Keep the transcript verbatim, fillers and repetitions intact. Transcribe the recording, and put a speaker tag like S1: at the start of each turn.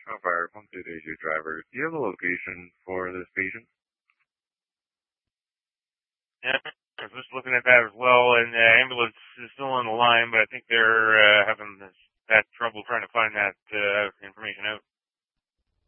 S1: Oh, fire, one two three two driver. Do you have a location for this patient?
S2: Yeah, I was just looking at that as well, and the ambulance is still on the line, but I think they're uh, having